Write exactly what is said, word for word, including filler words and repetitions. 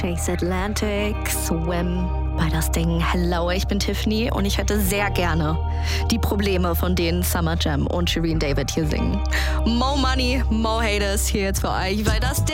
Chase Atlantic, Swim bei das Ding. Hello, ich bin Tiffany und ich hätte sehr gerne die Probleme, von denen Summer Jam und Shirin David hier singen. Mo Money, Mo Haters hier jetzt für euch, weil das Ding